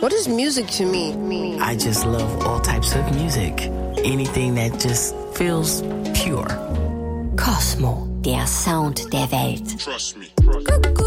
What is music to me? I just love all types of music. Anything that just feels pure. Kosmo, der Sound der Welt. Trust me.